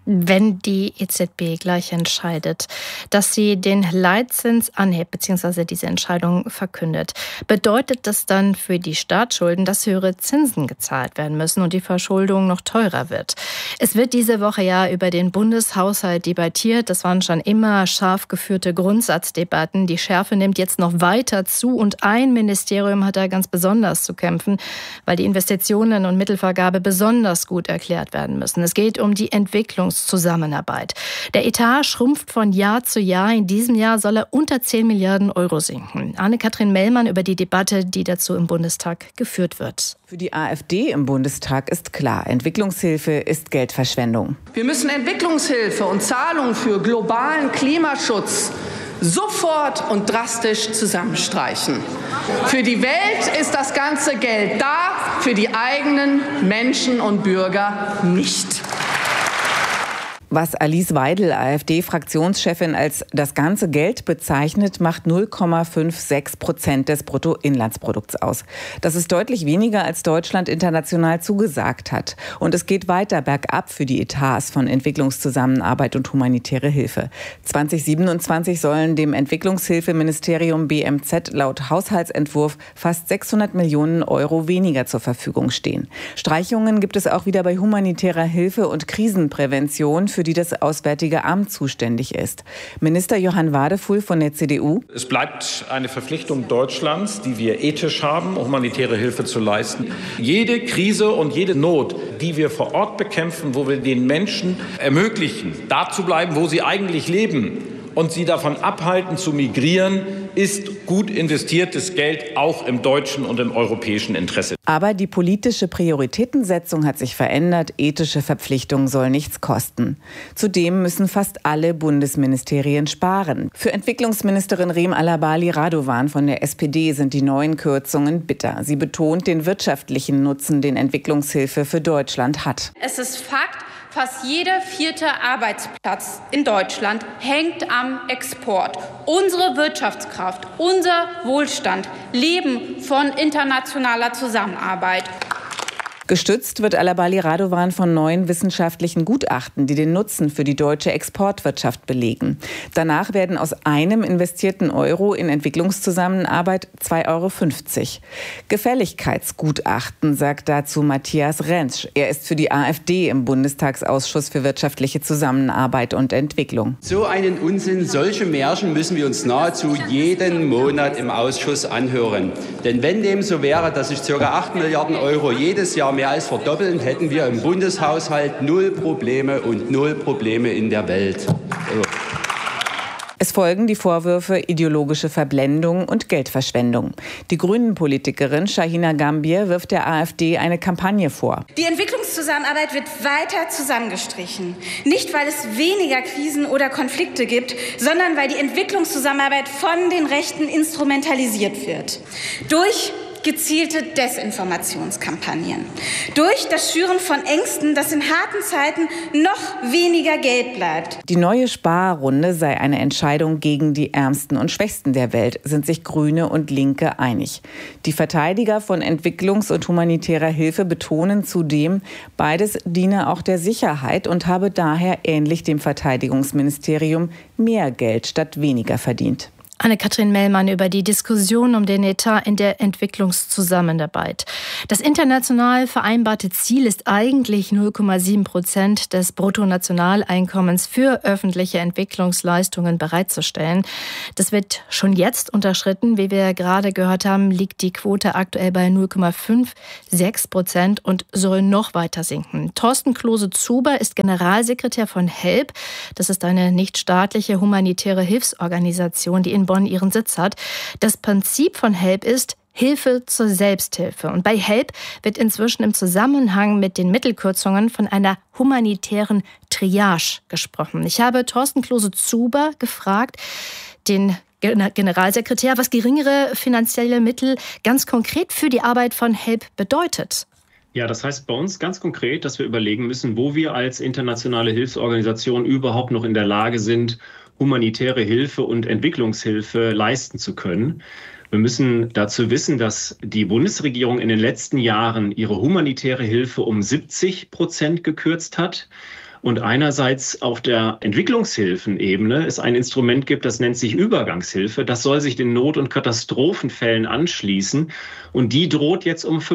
Wenn die EZB gleich entscheidet, dass sie den Leitzins anhebt bzw. diese Entscheidung verkündet, bedeutet das dann für die Staatsschulden, dass höhere Zinsen gezahlt werden müssen und die Verschuldung noch teurer wird? Es wird diese Woche ja über den Bundeshaushalt debattiert. Das waren schon immer scharf geführte Grundsatzdebatten. Die Schärfe nimmt jetzt noch weiter zu und ein Ministerium hat da ganz besonders zu kämpfen, weil die Investitionen und Mittelvergabe besonders gut erklärt werden müssen. Es geht um die Entwicklungszusammenarbeit. Der Etat schrumpft von Jahr zu Jahr. In diesem Jahr soll er unter 10 Milliarden Euro sinken. Anne-Kathrin Mellmann über die Debatte, die dazu im Bundestag geführt wird. Für die AfD im Bundestag ist klar, Entwicklungshilfe ist Geldverschwendung. Wir müssen Entwicklungshilfe und Zahlungen für globalen Klimaschutz sofort und drastisch zusammenstreichen. Für die Welt ist das ganze Geld da, für die eigenen Menschen und Bürger nicht. Was Alice Weidel, AfD-Fraktionschefin, als das ganze Geld bezeichnet, macht 0,56% des Bruttoinlandsprodukts aus. Das ist deutlich weniger, als Deutschland international zugesagt hat. Und es geht weiter bergab für die Etats von Entwicklungszusammenarbeit und humanitäre Hilfe. 2027 sollen dem Entwicklungshilfeministerium BMZ laut Haushaltsentwurf fast 600 Millionen Euro weniger zur Verfügung stehen. Streichungen gibt es auch wieder bei humanitärer Hilfe und Krisenprävention, für die das Auswärtige Amt zuständig ist. Minister Johann Wadefuhl von der CDU. Es bleibt eine Verpflichtung Deutschlands, die wir ethisch haben, humanitäre Hilfe zu leisten. Jede Krise und jede Not, die wir vor Ort bekämpfen, wo wir den Menschen ermöglichen, da zu bleiben, wo sie eigentlich leben und sie davon abhalten zu migrieren, ist gut investiertes Geld auch im deutschen und im europäischen Interesse. Aber die politische Prioritätensetzung hat sich verändert. Ethische Verpflichtung soll nichts kosten. Zudem müssen fast alle Bundesministerien sparen. Für Entwicklungsministerin Reem Alabali Radovan von der SPD sind die neuen Kürzungen bitter. Sie betont den wirtschaftlichen Nutzen, den Entwicklungshilfe für Deutschland hat. Es ist Fakt, fast jeder 4. Arbeitsplatz in Deutschland hängt am Export. Unsere Wirtschaftskraft, unser Wohlstand leben von internationaler Zusammenarbeit. Gestützt wird Alabali Radovan von neuen wissenschaftlichen Gutachten, die den Nutzen für die deutsche Exportwirtschaft belegen. Danach werden aus einem investierten Euro in Entwicklungszusammenarbeit 2,50 Euro. Gefälligkeitsgutachten, sagt dazu Matthias Rentsch. Er ist für die AfD im Bundestagsausschuss für wirtschaftliche Zusammenarbeit und Entwicklung. So einen Unsinn, solche Märchen müssen wir uns nahezu jeden Monat im Ausschuss anhören. Denn wenn dem so wäre, dass sich ca. 8 Milliarden Euro jedes Jahr mehr als verdoppeln, hätten wir im Bundeshaushalt 0 Probleme und 0 Probleme in der Welt. Es folgen die Vorwürfe ideologische Verblendung und Geldverschwendung. Die Grünen-Politikerin Shahina Gambier wirft der AfD eine Kampagne vor. Die Entwicklungszusammenarbeit wird weiter zusammengestrichen. Nicht, weil es weniger Krisen oder Konflikte gibt, sondern weil die Entwicklungszusammenarbeit von den Rechten instrumentalisiert wird. Durch gezielte Desinformationskampagnen. Durch das Schüren von Ängsten, dass in harten Zeiten noch weniger Geld bleibt. Die neue Sparrunde sei eine Entscheidung gegen die Ärmsten und Schwächsten der Welt, sind sich Grüne und Linke einig. Die Verteidiger von Entwicklungs- und humanitärer Hilfe betonen zudem, beides diene auch der Sicherheit und habe daher ähnlich dem Verteidigungsministerium mehr Geld statt weniger verdient. Anne-Kathrin Mellmann über die Diskussion um den Etat in der Entwicklungszusammenarbeit. Das international vereinbarte Ziel ist eigentlich 0,7% des Bruttonationaleinkommens für öffentliche Entwicklungsleistungen bereitzustellen. Das wird schon jetzt unterschritten. Wie wir gerade gehört haben, liegt die Quote aktuell bei 0,56% und soll noch weiter sinken. Thorsten Klose-Zuber ist Generalsekretär von HELP. Das ist eine nichtstaatliche humanitäre Hilfsorganisation, die in Bonn ihren Sitz hat. Das Prinzip von HELP ist Hilfe zur Selbsthilfe. Und bei HELP wird inzwischen im Zusammenhang mit den Mittelkürzungen von einer humanitären Triage gesprochen. Ich habe Thorsten Klose-Zuber gefragt, den Generalsekretär, was geringere finanzielle Mittel ganz konkret für die Arbeit von HELP bedeutet. Ja, das heißt bei uns ganz konkret, dass wir überlegen müssen, wo wir als internationale Hilfsorganisation überhaupt noch in der Lage sind, humanitäre Hilfe und Entwicklungshilfe leisten zu können. Wir müssen dazu wissen, dass die Bundesregierung in den letzten Jahren ihre humanitäre Hilfe um 70% gekürzt hat. Und einerseits auf der Entwicklungshilfenebene es ein Instrument gibt, das nennt sich Übergangshilfe. Das soll sich den Not- und Katastrophenfällen anschließen. Und die droht jetzt um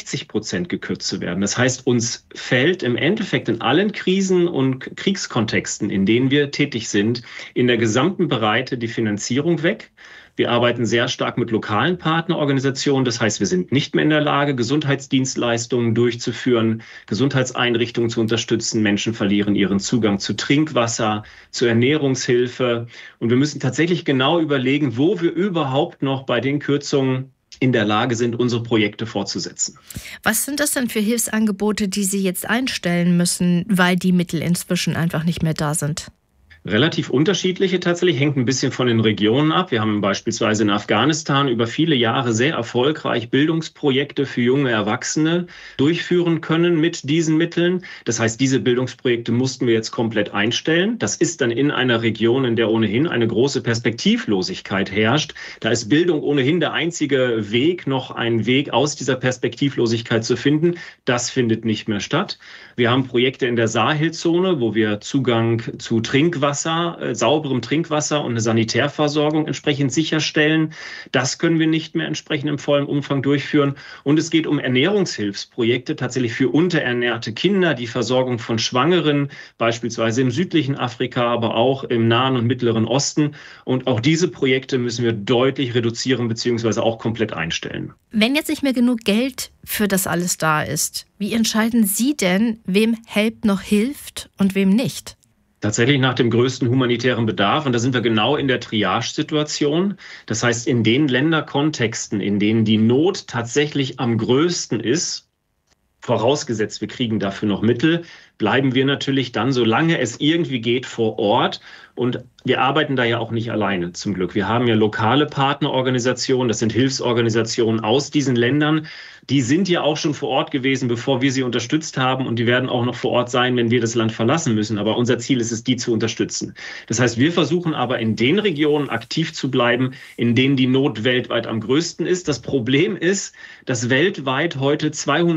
65% gekürzt zu werden. Das heißt, uns fällt im Endeffekt in allen Krisen- und Kriegskontexten, in denen wir tätig sind, in der gesamten Breite die Finanzierung weg. Wir arbeiten sehr stark mit lokalen Partnerorganisationen. Das heißt, wir sind nicht mehr in der Lage, Gesundheitsdienstleistungen durchzuführen, Gesundheitseinrichtungen zu unterstützen. Menschen verlieren ihren Zugang zu Trinkwasser, zu Ernährungshilfe. Und wir müssen tatsächlich genau überlegen, wo wir überhaupt noch bei den Kürzungen in der Lage sind, unsere Projekte fortzusetzen. Was sind das denn für Hilfsangebote, die Sie jetzt einstellen müssen, weil die Mittel inzwischen einfach nicht mehr da sind? Relativ unterschiedliche tatsächlich, hängt ein bisschen von den Regionen ab. Wir haben beispielsweise in Afghanistan über viele Jahre sehr erfolgreich Bildungsprojekte für junge Erwachsene durchführen können mit diesen Mitteln. Das heißt, diese Bildungsprojekte mussten wir jetzt komplett einstellen. Das ist dann in einer Region, in der ohnehin eine große Perspektivlosigkeit herrscht. Da ist Bildung ohnehin der einzige Weg, noch einen Weg aus dieser Perspektivlosigkeit zu finden. Das findet nicht mehr statt. Wir haben Projekte in der Sahelzone, wo wir Zugang zu Trinkwasser, sauberem Trinkwasser und eine Sanitärversorgung entsprechend sicherstellen. Das können wir nicht mehr entsprechend im vollen Umfang durchführen. Und es geht um Ernährungshilfsprojekte tatsächlich für unterernährte Kinder, die Versorgung von Schwangeren, beispielsweise im südlichen Afrika, aber auch im Nahen und Mittleren Osten. Und auch diese Projekte müssen wir deutlich reduzieren bzw. auch komplett einstellen. Wenn jetzt nicht mehr genug Geld für das alles da ist, wie entscheiden Sie denn, wem HELP noch hilft und wem nicht? Tatsächlich nach dem größten humanitären Bedarf. Und da sind wir genau in der Triage-Situation. Das heißt, in den Länderkontexten, in denen die Not tatsächlich am größten ist, vorausgesetzt wir kriegen dafür noch Mittel, bleiben wir natürlich dann, solange es irgendwie geht, vor Ort. Und wir arbeiten da ja auch nicht alleine, zum Glück. Wir haben ja lokale Partnerorganisationen, das sind Hilfsorganisationen aus diesen Ländern. Die sind ja auch schon vor Ort gewesen, bevor wir sie unterstützt haben. Und die werden auch noch vor Ort sein, wenn wir das Land verlassen müssen. Aber unser Ziel ist es, die zu unterstützen. Das heißt, wir versuchen aber in den Regionen aktiv zu bleiben, in denen die Not weltweit am größten ist. Das Problem ist, dass weltweit heute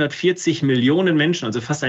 240 Millionen Menschen, also fast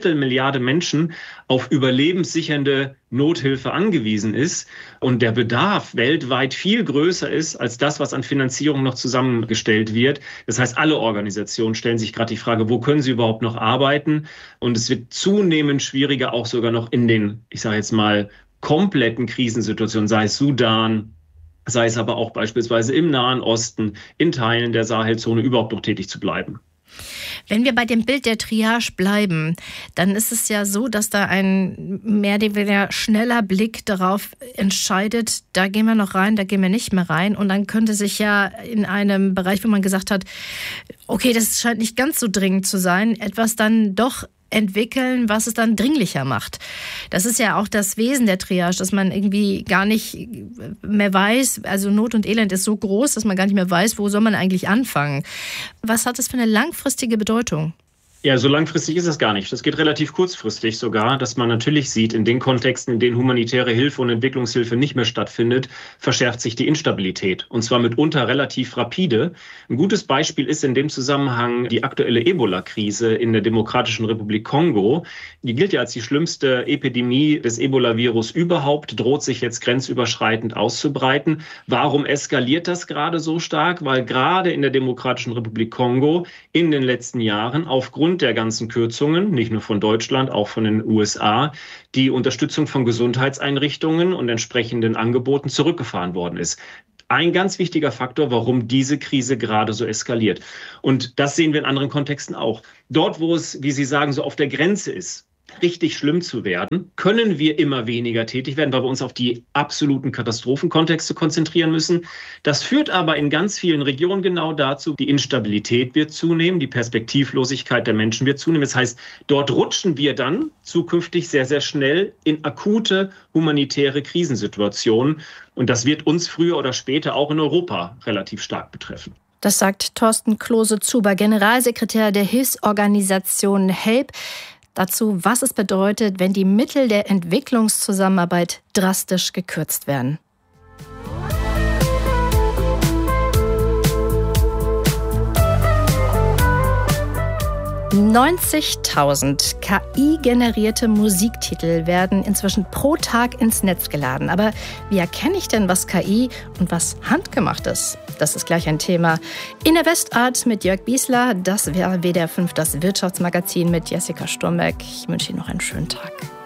250 Menschen, auf überlebenssichernde Nothilfe angewiesen ist und der Bedarf weltweit viel größer ist als das, was an Finanzierung noch zusammengestellt wird. Das heißt, alle Organisationen stellen sich gerade die Frage, wo können sie überhaupt noch arbeiten? Und es wird zunehmend schwieriger, auch sogar noch in den, ich sage jetzt mal, kompletten Krisensituationen, sei es Sudan, sei es aber auch beispielsweise im Nahen Osten, in Teilen der Sahelzone überhaupt noch tätig zu bleiben. Wenn wir bei dem Bild der Triage bleiben, dann ist es ja so, dass da ein mehr oder weniger schneller Blick darauf entscheidet, da gehen wir noch rein, da gehen wir nicht mehr rein. Und dann könnte sich ja in einem Bereich, wo man gesagt hat, okay, das scheint nicht ganz so dringend zu sein, etwas dann doch entwickeln, was es dann dringlicher macht. Das ist ja auch das Wesen der Triage, dass man irgendwie gar nicht mehr weiß, also Not und Elend ist so groß, dass man gar nicht mehr weiß, wo soll man eigentlich anfangen. Was hat das für eine langfristige Bedeutung? Ja, so langfristig ist es gar nicht. Das geht relativ kurzfristig sogar, dass man natürlich sieht, in den Kontexten, in denen humanitäre Hilfe und Entwicklungshilfe nicht mehr stattfindet, verschärft sich die Instabilität. Und zwar mitunter relativ rapide. Ein gutes Beispiel ist in dem Zusammenhang die aktuelle Ebola-Krise in der Demokratischen Republik Kongo. Die gilt ja als die schlimmste Epidemie des Ebola-Virus überhaupt, droht sich jetzt grenzüberschreitend auszubreiten. Warum eskaliert das gerade so stark? Weil gerade in der Demokratischen Republik Kongo in den letzten Jahren aufgrund der ganzen Kürzungen, nicht nur von Deutschland, auch von den USA, die Unterstützung von Gesundheitseinrichtungen und entsprechenden Angeboten zurückgefahren worden ist. Ein ganz wichtiger Faktor, warum diese Krise gerade so eskaliert. Und das sehen wir in anderen Kontexten auch. Dort, wo es, wie Sie sagen, so auf der Grenze ist, richtig schlimm zu werden, können wir immer weniger tätig werden, weil wir uns auf die absoluten Katastrophenkontexte konzentrieren müssen. Das führt aber in ganz vielen Regionen genau dazu, die Instabilität wird zunehmen, die Perspektivlosigkeit der Menschen wird zunehmen. Das heißt, dort rutschen wir dann zukünftig sehr, sehr schnell in akute humanitäre Krisensituationen. Und das wird uns früher oder später auch in Europa relativ stark betreffen. Das sagt Thorsten Klose-Zuber, Generalsekretär der Hilfsorganisation HELP. Dazu, was es bedeutet, wenn die Mittel der Entwicklungszusammenarbeit drastisch gekürzt werden. 90.000 KI-generierte Musiktitel werden inzwischen pro Tag ins Netz geladen. Aber wie erkenne ich denn, was KI und was handgemacht ist? Das ist gleich ein Thema in der Westart mit Jörg Biesler. Das wäre WDR 5, das Wirtschaftsmagazin mit Jessica Sturmbeck. Ich wünsche Ihnen noch einen schönen Tag.